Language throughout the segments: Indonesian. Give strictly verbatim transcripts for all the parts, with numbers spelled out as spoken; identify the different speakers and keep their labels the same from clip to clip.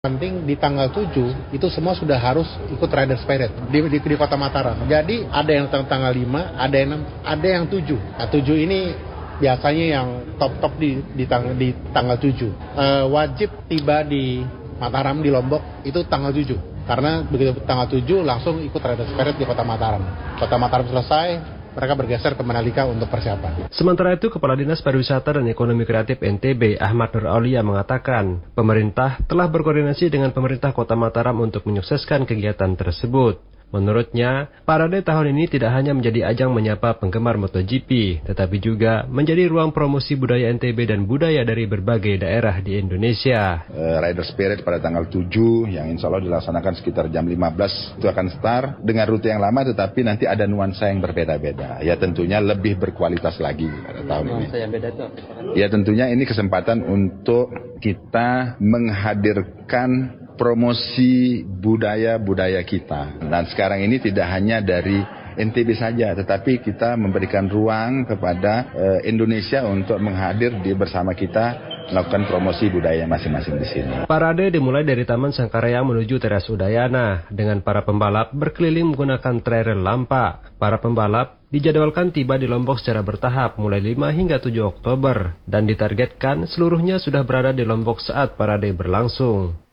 Speaker 1: Penting di tanggal tujuh itu semua sudah harus ikut Riders Parade di, di, di Kota Mataram. Jadi ada yang tanggal lima, ada yang ada yang tujuh. Nah, tujuh ini biasanya yang top-top di di, tang, di tanggal tujuh. E, wajib tiba di Mataram di Lombok itu tanggal tujuh. Karena begitu tanggal tujuh langsung ikut Riders Parade di Kota Mataram. Kota Mataram selesai, mereka bergeser ke Mandalika untuk persiapan.
Speaker 2: Sementara itu, Kepala Dinas Pariwisata dan Ekonomi Kreatif N T B, Ahmad Nur Aulia mengatakan, pemerintah telah berkoordinasi dengan pemerintah Kota Mataram untuk menyukseskan kegiatan tersebut. Menurutnya, parade tahun ini tidak hanya menjadi ajang menyapa penggemar MotoGP, tetapi juga menjadi ruang promosi budaya N T B dan budaya dari berbagai daerah di Indonesia.
Speaker 3: Uh, Riders Parade pada tanggal tujuh yang insya Allah dilaksanakan sekitar jam lima belas itu akan start dengan rute yang lama, tetapi nanti ada nuansa yang berbeda-beda. Ya tentunya lebih berkualitas lagi pada tahun ini. Nuansa yang beda itu apa? Ya tentunya ini kesempatan untuk kita menghadirkan promosi budaya-budaya kita. Dan sekarang ini tidak hanya dari N T B saja, tetapi kita memberikan ruang kepada uh, Indonesia untuk menghadir di bersama kita melakukan promosi budaya masing-masing di sini.
Speaker 2: Parade dimulai dari Taman Sangkaryang menuju Teras Udayana dengan para pembalap berkeliling menggunakan trailer lampa. Para pembalap dijadwalkan tiba di Lombok secara bertahap mulai lima hingga tujuh Oktober dan ditargetkan seluruhnya sudah berada di Lombok saat parade berlangsung.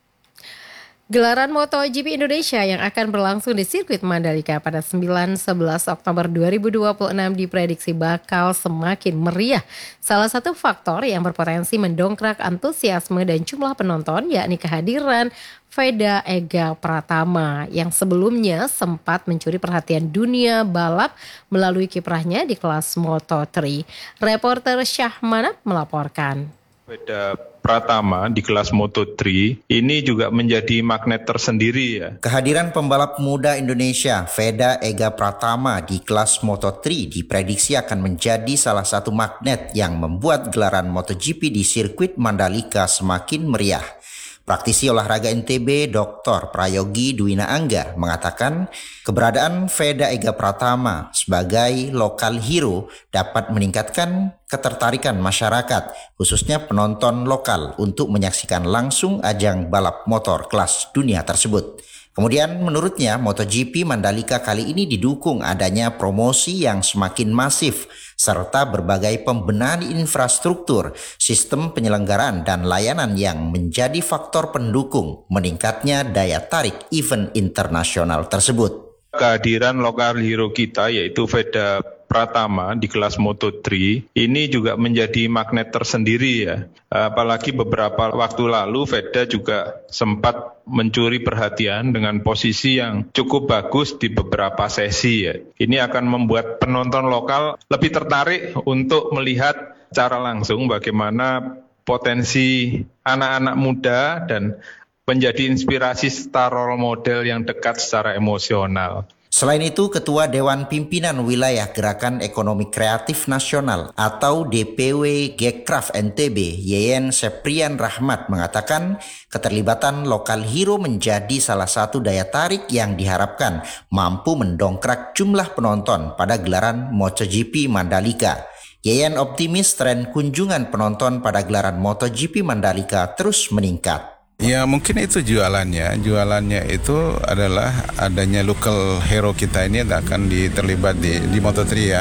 Speaker 4: Gelaran MotoGP Indonesia yang akan berlangsung di sirkuit Mandalika pada sembilan sebelas Oktober dua ribu dua puluh enam diprediksi bakal semakin meriah. Salah satu faktor yang berpotensi mendongkrak antusiasme dan jumlah penonton yakni kehadiran Veda Ega Pratama yang sebelumnya sempat mencuri perhatian dunia balap melalui kiprahnya di kelas Moto tiga. Reporter Syahmanap melaporkan.
Speaker 5: Veda Pratama di kelas Moto tiga ini juga menjadi magnet tersendiri ya.
Speaker 6: Kehadiran pembalap muda Indonesia Veda Ega Pratama di kelas Moto tiga diprediksi akan menjadi salah satu magnet yang membuat gelaran MotoGP di sirkuit Mandalika semakin meriah. Praktisi olahraga N T B Doktor Prayogi Dwina Angga mengatakan keberadaan Veda Ega Pratama sebagai lokal hero dapat meningkatkan ketertarikan masyarakat, khususnya penonton lokal untuk menyaksikan langsung ajang balap motor kelas dunia tersebut. Kemudian menurutnya MotoGP Mandalika kali ini didukung adanya promosi yang semakin masif serta berbagai pembenahan infrastruktur, sistem penyelenggaraan dan layanan yang menjadi faktor pendukung meningkatnya daya tarik event internasional tersebut.
Speaker 5: Kehadiran lokal hero kita yaitu Veda Pratama di kelas Moto tiga ini juga menjadi magnet tersendiri ya. Apalagi beberapa waktu lalu Veda juga sempat mencuri perhatian dengan posisi yang cukup bagus di beberapa sesi ya. Ini akan membuat penonton lokal lebih tertarik untuk melihat secara langsung bagaimana potensi anak-anak muda dan menjadi inspirasi star role model yang dekat secara emosional.
Speaker 6: Selain itu, Ketua Dewan Pimpinan Wilayah Gerakan Ekonomi Kreatif Nasional atau D P W Gekraf N T B, Yeyen Seprian Rahmat mengatakan keterlibatan lokal hero menjadi salah satu daya tarik yang diharapkan mampu mendongkrak jumlah penonton pada gelaran MotoGP Mandalika. Yeyen optimis tren kunjungan penonton pada gelaran MotoGP Mandalika terus meningkat.
Speaker 7: Ya mungkin itu jualannya, jualannya itu adalah adanya local hero kita ini akan diterlibat di, di Moto tiga ya.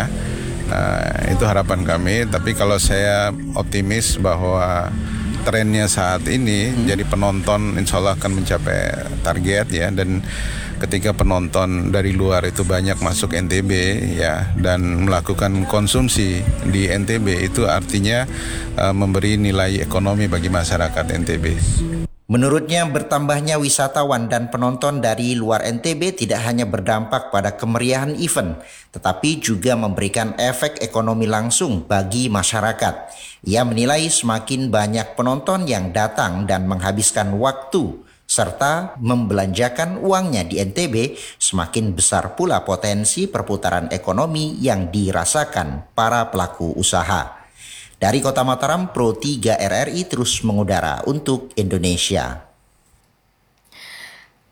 Speaker 7: Nah, itu harapan kami, tapi kalau saya optimis bahwa trennya saat ini hmm. jadi penonton insya Allah akan mencapai target ya, dan ketika penonton dari luar itu banyak masuk N T B ya dan melakukan konsumsi di N T B itu artinya uh, memberi nilai ekonomi bagi masyarakat N T B.
Speaker 6: Menurutnya bertambahnya wisatawan dan penonton dari luar N T B tidak hanya berdampak pada kemeriahan event, tetapi juga memberikan efek ekonomi langsung bagi masyarakat. Ia menilai semakin banyak penonton yang datang dan menghabiskan waktu serta membelanjakan uangnya di N T B, semakin besar pula potensi perputaran ekonomi yang dirasakan para pelaku usaha. Dari Kota Mataram, Pro tiga R R I terus mengudara untuk Indonesia.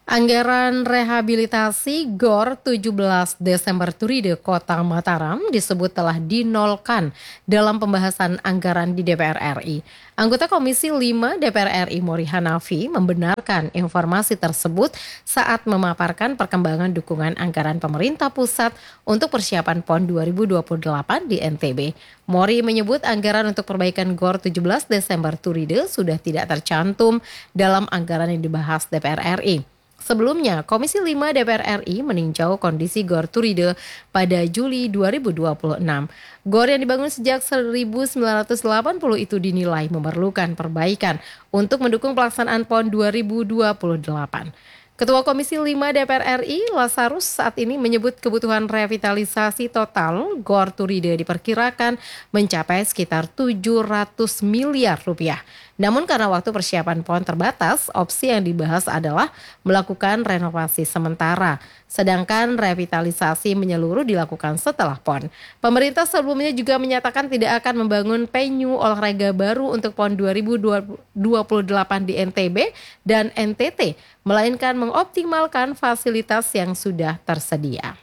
Speaker 4: Anggaran rehabilitasi G O R tujuh belas Desember Turide Kota Mataram disebut telah dinolkan dalam pembahasan anggaran di D P R R I. Anggota Komisi lima D P R R I Mori Hanafi membenarkan informasi tersebut saat memaparkan perkembangan dukungan anggaran pemerintah pusat untuk persiapan P O N dua ribu dua puluh delapan di N T B. Mori menyebut anggaran untuk perbaikan G O R tujuh belas Desember Turide sudah tidak tercantum dalam anggaran yang dibahas D P R R I. Sebelumnya, Komisi lima D P R R I meninjau kondisi G O R Turide pada Juli dua ribu dua puluh enam. G O R yang dibangun sejak seribu sembilan ratus delapan puluh itu dinilai memerlukan perbaikan untuk mendukung pelaksanaan P O N dua ribu dua puluh delapan. Ketua Komisi lima D P R R I, Lazarus, saat ini menyebut kebutuhan revitalisasi total G O R Turide diperkirakan mencapai sekitar tujuh ratus miliar rupiah. Namun karena waktu persiapan P O N terbatas, opsi yang dibahas adalah melakukan renovasi sementara, sedangkan revitalisasi menyeluruh dilakukan setelah P O N. Pemerintah sebelumnya juga menyatakan tidak akan membangun venue olahraga baru untuk P O N dua ribu dua puluh delapan di N T B dan N T T, melainkan mengoptimalkan fasilitas yang sudah tersedia.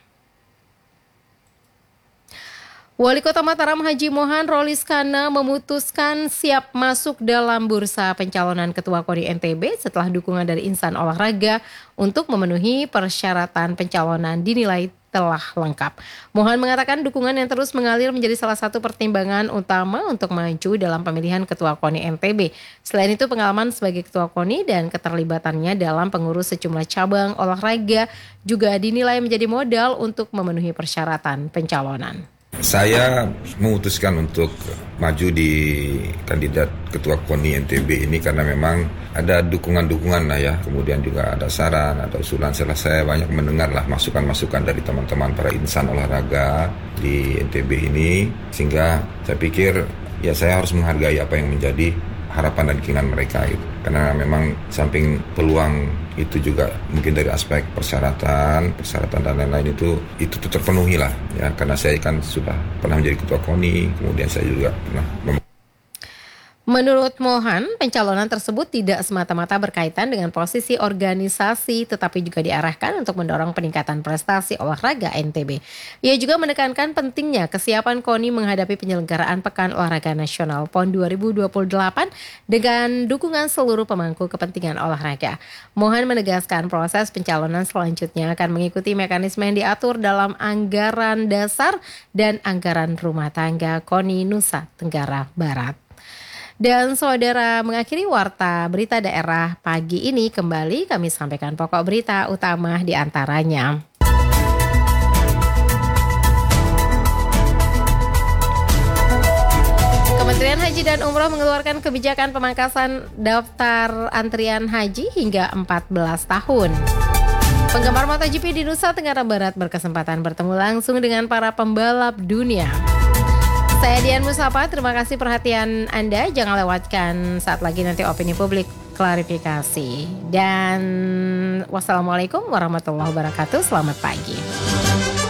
Speaker 4: Wali Kota Mataram Haji Mohan Roliskana memutuskan siap masuk dalam bursa pencalonan Ketua KONI N T B setelah dukungan dari insan olahraga untuk memenuhi persyaratan pencalonan dinilai telah lengkap. Mohan mengatakan dukungan yang terus mengalir menjadi salah satu pertimbangan utama untuk maju dalam pemilihan Ketua KONI N T B. Selain itu, pengalaman sebagai Ketua KONI dan keterlibatannya dalam pengurus sejumlah cabang olahraga juga dinilai menjadi modal untuk memenuhi persyaratan pencalonan.
Speaker 8: Saya memutuskan untuk maju di kandidat Ketua KONI N T B ini karena memang ada dukungan-dukungan lah ya, kemudian juga ada saran, ada usulan. Setelah saya banyak mendengar lah masukan-masukan dari teman-teman para insan olahraga di N T B ini, sehingga saya pikir ya saya harus menghargai apa yang menjadi harapan dan keinginan mereka itu. Karena memang samping peluang itu juga mungkin dari aspek persyaratan, persyaratan dan lain-lain itu itu tuh terpenuhi lah ya, karena saya kan sudah pernah menjadi Ketua KONI, kemudian saya juga pernah mem-
Speaker 4: Menurut Mohan, pencalonan tersebut tidak semata-mata berkaitan dengan posisi organisasi, tetapi juga diarahkan untuk mendorong peningkatan prestasi olahraga N T B. Ia juga menekankan pentingnya kesiapan KONI menghadapi penyelenggaraan Pekan Olahraga Nasional P O N dua ribu dua puluh delapan dengan dukungan seluruh pemangku kepentingan olahraga. Mohan menegaskan proses pencalonan selanjutnya akan mengikuti mekanisme yang diatur dalam anggaran dasar dan anggaran rumah tangga KONI Nusa Tenggara Barat. Dan saudara, mengakhiri warta berita daerah pagi ini, kembali kami sampaikan pokok berita utama di antaranya. Kementerian Haji dan Umroh mengeluarkan kebijakan pemangkasan daftar antrian haji hingga empat belas tahun. Penggemar MotoGP di Nusa Tenggara Barat berkesempatan bertemu langsung dengan para pembalap dunia. Saya Dian Musapa, terima kasih perhatian Anda. Jangan lewatkan saat lagi nanti opini publik klarifikasi. Dan wassalamualaikum warahmatullahi wabarakatuh. Selamat pagi.